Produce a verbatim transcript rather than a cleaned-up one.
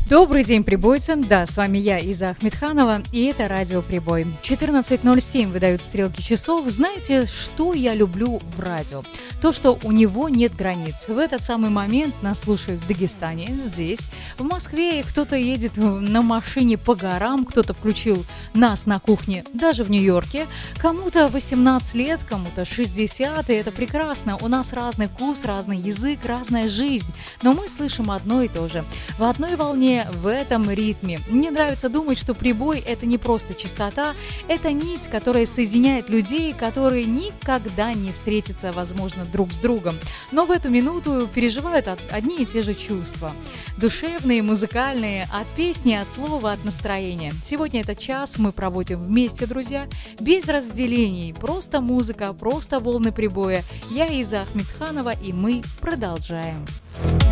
Добрый день, прибойцы! Да, с вами я, Иза Ахмедханова, и это Радио Прибой. четырнадцать ноль семь выдают стрелки часов. Знаете, что я люблю в радио? То, что у него нет границ. В этот самый момент нас слушают в Дагестане, здесь, в Москве, кто-то едет на машине по горам, кто-то включил нас на кухне, даже в Нью-Йорке. Кому-то восемнадцать лет, кому-то шестьдесят, и это прекрасно. У нас разный вкус, разный язык, разная жизнь, но мы слышим одно и то же. В одной волне, в этом ритме. Мне нравится думать, что прибой — это не просто частота, это нить, которая соединяет людей, которые никогда не встретятся, возможно, друг с другом, но в эту минуту переживают одни и те же чувства. Душевные, музыкальные, от песни, от слова, от настроения. Сегодня этот час мы проводим вместе, друзья, без разделений. Просто музыка, просто волны прибоя. Я Иза Ахмедханова, и мы продолжаем.